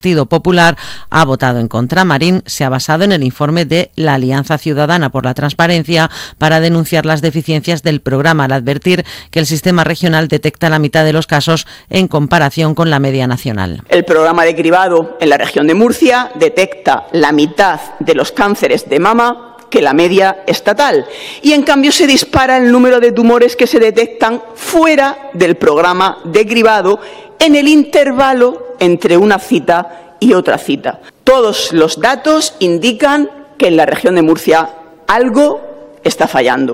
Partido Popular ha votado en contra. Marín se ha basado en el informe de la Alianza Ciudadana por la Transparencia para denunciar las deficiencias del programa, al advertir que el sistema regional detecta la mitad de los casos en comparación con la media nacional. El programa de cribado en la región de Murcia detecta la mitad de los cánceres de mama que la media estatal, y en cambio se dispara el número de tumores que se detectan fuera del programa de cribado en el intervalo entre una cita y otra cita. Todos los datos indican que en la región de Murcia algo está fallando.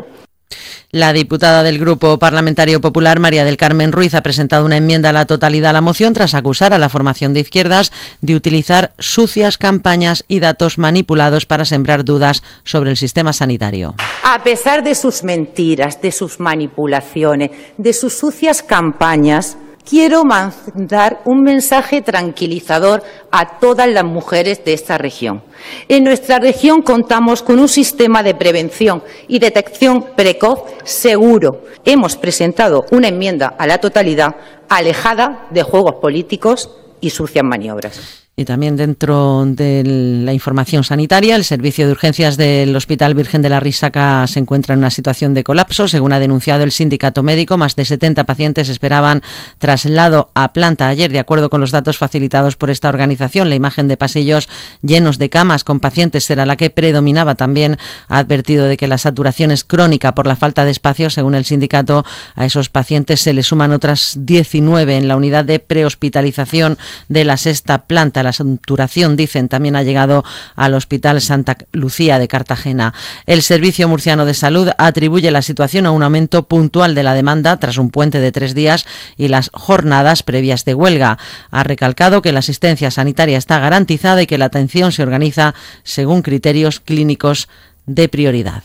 La diputada del Grupo Parlamentario Popular, María del Carmen Ruiz, ha presentado una enmienda a la totalidad a la moción tras acusar a la formación de izquierdas de utilizar sucias campañas y datos manipulados para sembrar dudas sobre el sistema sanitario. A pesar de sus mentiras, de sus manipulaciones, de sus sucias campañas, quiero mandar un mensaje tranquilizador a todas las mujeres de esta región. En nuestra región contamos con un sistema de prevención y detección precoz seguro. Hemos presentado una enmienda a la totalidad alejada de juegos políticos y sucias maniobras. Y también dentro de la información sanitaria, el servicio de urgencias del Hospital Virgen de la Risaca se encuentra en una situación de colapso. Según ha denunciado el sindicato médico, más de 70 pacientes esperaban traslado a planta ayer. De acuerdo con los datos facilitados por esta organización, la imagen de pasillos llenos de camas con pacientes era la que predominaba. También ha advertido de que la saturación es crónica por la falta de espacio. Según el sindicato, a esos pacientes se le suman otras 19 en la unidad de prehospitalización de la sexta planta. La saturación, dicen, también ha llegado al Hospital Santa Lucía de Cartagena. El Servicio Murciano de Salud atribuye la situación a un aumento puntual de la demanda tras un puente de 3 días y las jornadas previas de huelga. Ha recalcado que la asistencia sanitaria está garantizada y que la atención se organiza según criterios clínicos de prioridad.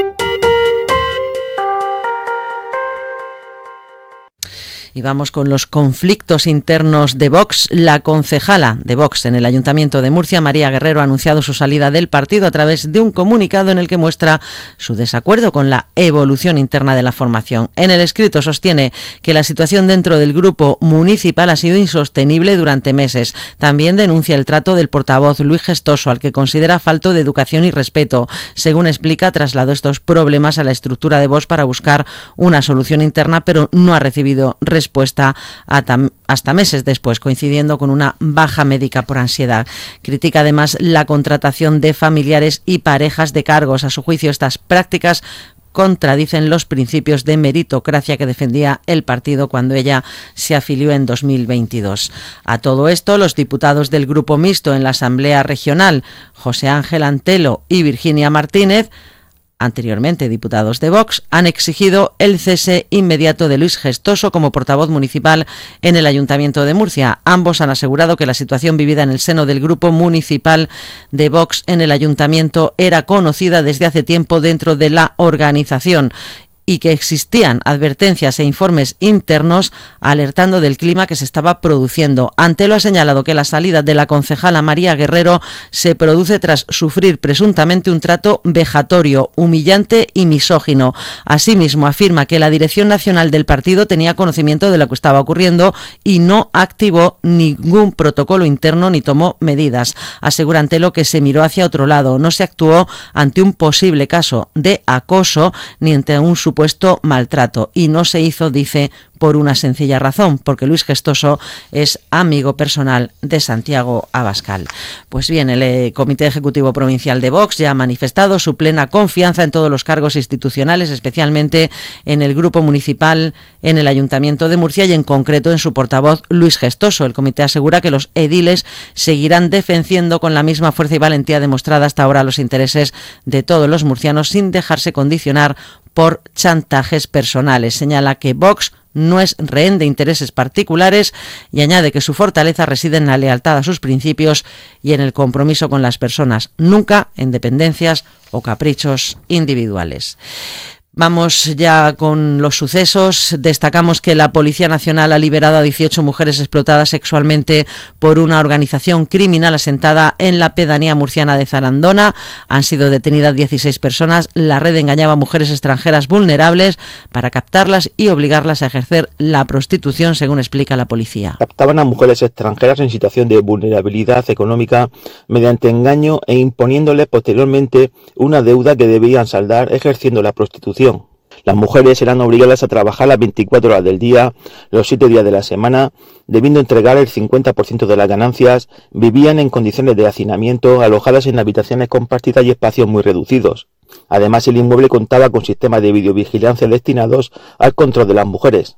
Y vamos con los conflictos internos de Vox. La concejala de Vox en el Ayuntamiento de Murcia, María Guerrero, ha anunciado su salida del partido a través de un comunicado en el que muestra su desacuerdo con la evolución interna de la formación. En el escrito sostiene que la situación dentro del grupo municipal ha sido insostenible durante meses. También denuncia el trato del portavoz Luis Gestoso, al que considera falto de educación y respeto. Según explica, trasladó estos problemas a la estructura de Vox para buscar una solución interna, pero no ha recibido respuesta hasta meses después, coincidiendo con una baja médica por ansiedad. Critica además la contratación de familiares y parejas de cargos. A su juicio, estas prácticas contradicen los principios de meritocracia que defendía el partido cuando ella se afilió en 2022. A todo esto, los diputados del Grupo Mixto en la Asamblea Regional, José Ángel Antelo y Virginia Martínez, anteriormente diputados de Vox, han exigido el cese inmediato de Luis Gestoso como portavoz municipal en el Ayuntamiento de Murcia. Ambos han asegurado que la situación vivida en el seno del grupo municipal de Vox en el Ayuntamiento era conocida desde hace tiempo dentro de la organización y que existían advertencias e informes internos alertando del clima que se estaba produciendo. Antelo ha señalado que la salida de la concejala María Guerrero se produce tras sufrir presuntamente un trato vejatorio, humillante y misógino. Asimismo, afirma que la Dirección Nacional del partido tenía conocimiento de lo que estaba ocurriendo y no activó ningún protocolo interno ni tomó medidas. Asegura Antelo que se miró hacia otro lado, no se actuó ante un posible caso de acoso ni ante un supuesto maltrato y no se hizo, dice, por una sencilla razón, porque Luis Gestoso es amigo personal de Santiago Abascal. Pues bien, el Comité Ejecutivo Provincial de Vox ya ha manifestado su plena confianza en todos los cargos institucionales, especialmente en el grupo municipal en el Ayuntamiento de Murcia y en concreto en su portavoz Luis Gestoso. El comité asegura que los ediles seguirán defendiendo con la misma fuerza y valentía demostrada hasta ahora los intereses de todos los murcianos sin dejarse condicionar por chantajes personales. Señala que Vox no es rehén de intereses particulares y añade que su fortaleza reside en la lealtad a sus principios y en el compromiso con las personas, nunca en dependencias o caprichos individuales. Vamos ya con los sucesos. Destacamos que la Policía Nacional ha liberado a 18 mujeres explotadas sexualmente por una organización criminal asentada en la pedanía murciana de Zarandona. Han sido detenidas 16 personas. La red engañaba a mujeres extranjeras vulnerables para captarlas y obligarlas a ejercer la prostitución, según explica la policía. Captaban a mujeres extranjeras en situación de vulnerabilidad económica mediante engaño e imponiéndoles posteriormente una deuda que debían saldar ejerciendo la prostitución. Las mujeres eran obligadas a trabajar las 24 horas del día, los 7 días de la semana, debiendo entregar el 50% de las ganancias, vivían en condiciones de hacinamiento, alojadas en habitaciones compartidas y espacios muy reducidos. Además, el inmueble contaba con sistemas de videovigilancia destinados al control de las mujeres.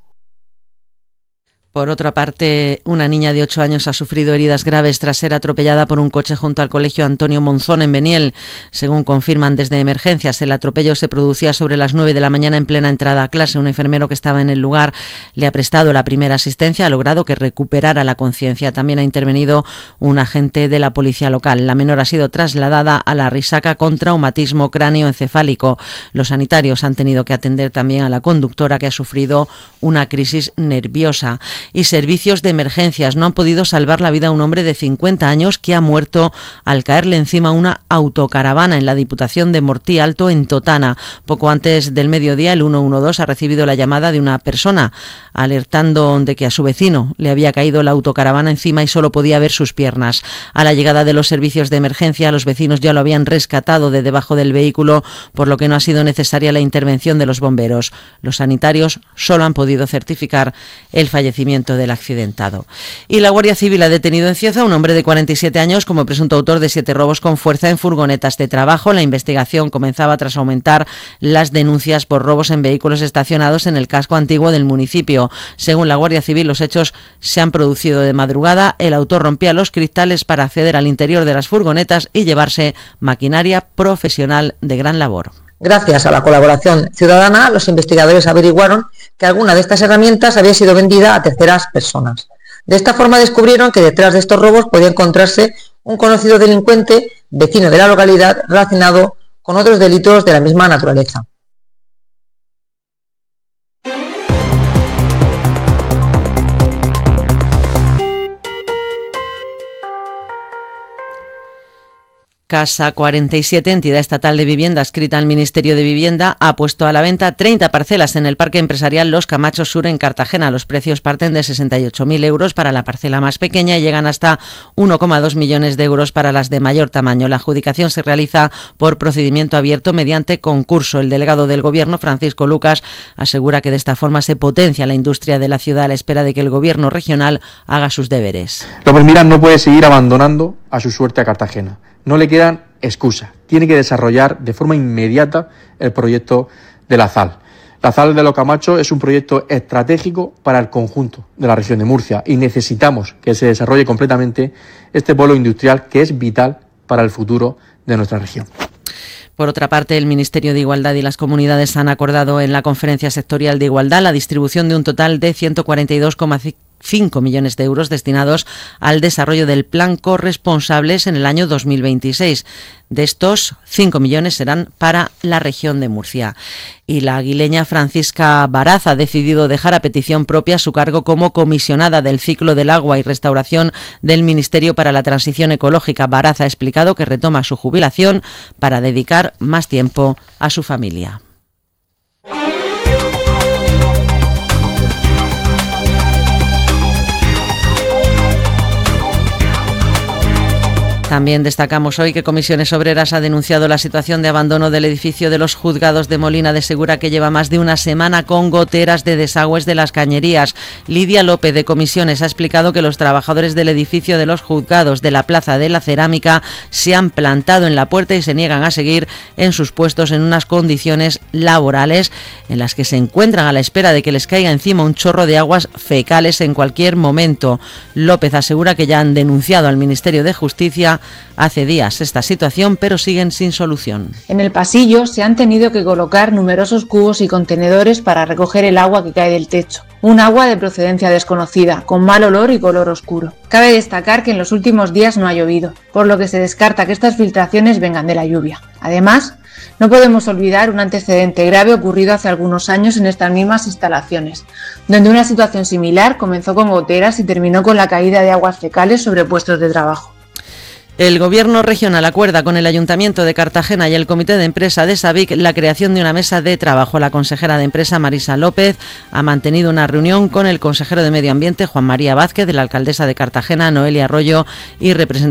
Por otra parte, una niña de 8 años ha sufrido heridas graves tras ser atropellada por un coche junto al colegio Antonio Monzón en Beniel. Según confirman desde emergencias, el atropello se producía sobre las 9 de la mañana en plena entrada a clase. Un enfermero que estaba en el lugar le ha prestado la primera asistencia, ha logrado que recuperara la conciencia. También ha intervenido un agente de la policía local. La menor ha sido trasladada a la Risaca con traumatismo cráneoencefálico. Los sanitarios han tenido que atender también a la conductora, que ha sufrido una crisis nerviosa. Y servicios de emergencias no han podido salvar la vida a un hombre de 50 años que ha muerto al caerle encima una autocaravana en la Diputación de Mortí Alto, en Totana. Poco antes del mediodía, el 112 ha recibido la llamada de una persona alertando de que a su vecino le había caído la autocaravana encima y solo podía ver sus piernas. A la llegada de los servicios de emergencia, los vecinos ya lo habían rescatado de debajo del vehículo, por lo que no ha sido necesaria la intervención de los bomberos. Los sanitarios solo han podido certificar el fallecimiento del accidentado. Y la Guardia Civil ha detenido en Cieza a un hombre de 47 años como presunto autor de 7 robos con fuerza en furgonetas de trabajo. La investigación comenzaba tras aumentar las denuncias por robos en vehículos estacionados en el casco antiguo del municipio. Según la Guardia Civil, los hechos se han producido de madrugada. El autor rompía los cristales para acceder al interior de las furgonetas y llevarse maquinaria profesional de gran labor. Gracias a la colaboración ciudadana, los investigadores averiguaron que alguna de estas herramientas había sido vendida a terceras personas. De esta forma descubrieron que detrás de estos robos podía encontrarse un conocido delincuente, vecino de la localidad, relacionado con otros delitos de la misma naturaleza. Casa 47, entidad estatal de vivienda adscrita al Ministerio de Vivienda, ha puesto a la venta 30 parcelas en el Parque Empresarial Los Camachos Sur en Cartagena. Los precios parten de 68.000 euros para la parcela más pequeña y llegan hasta 1,2 millones de euros para las de mayor tamaño. La adjudicación se realiza por procedimiento abierto mediante concurso. El delegado del Gobierno, Francisco Lucas, asegura que de esta forma se potencia la industria de la ciudad a la espera de que el Gobierno regional haga sus deberes. López Miras no puede seguir abandonando a su suerte a Cartagena. No le quedan excusas. Tiene que desarrollar de forma inmediata el proyecto de la ZAL. La ZAL de Los Camachos es un proyecto estratégico para el conjunto de la región de Murcia y necesitamos que se desarrolle completamente este polo industrial que es vital para el futuro de nuestra región. Por otra parte, el Ministerio de Igualdad y las comunidades han acordado en la Conferencia Sectorial de Igualdad la distribución de un total de 142,5 millones de euros destinados al desarrollo del Plan Corresponsables en el año 2026. De estos, 5 millones serán para la región de Murcia. Y la aguileña Francisca Baraz ha decidido dejar a petición propia su cargo como comisionada del ciclo del agua y restauración del Ministerio para la Transición Ecológica. Baraz ha explicado que retoma su jubilación para dedicar más tiempo a su familia. También destacamos hoy que Comisiones Obreras ha denunciado la situación de abandono del edificio de los juzgados de Molina de Segura, que lleva más de una semana con goteras de desagües de las cañerías. Lidia López, de Comisiones, ha explicado que los trabajadores del edificio de los juzgados de la Plaza de la Cerámica se han plantado en la puerta y se niegan a seguir en sus puestos en unas condiciones laborales en las que se encuentran a la espera de que les caiga encima un chorro de aguas fecales en cualquier momento. López asegura que ya han denunciado al Ministerio de Justicia ya hace días esta situación, pero siguen sin solución. En el pasillo se han tenido que colocar numerosos cubos y contenedores para recoger el agua que cae del techo. Un agua de procedencia desconocida, con mal olor y color oscuro. Cabe destacar que en los últimos días no ha llovido, por lo que se descarta que estas filtraciones vengan de la lluvia. Además, no podemos olvidar un antecedente grave ocurrido hace algunos años en estas mismas instalaciones, donde una situación similar comenzó con goteras y terminó con la caída de aguas fecales sobre puestos de trabajo. El Gobierno regional acuerda con el Ayuntamiento de Cartagena y el Comité de Empresa de SABIC la creación de una mesa de trabajo. La consejera de Empresa, Marisa López, ha mantenido una reunión con el consejero de Medio Ambiente, Juan María Vázquez, de la alcaldesa de Cartagena, Noelia Arroyo, y representantes